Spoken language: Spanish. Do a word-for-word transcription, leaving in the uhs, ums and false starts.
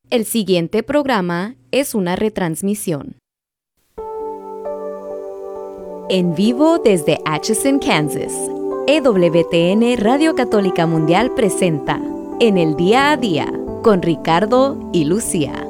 El siguiente programa es una retransmisión. En vivo desde Atchison, Kansas, E W T N Radio Católica Mundial presenta En el Día a Día con Ricardo y Lucía.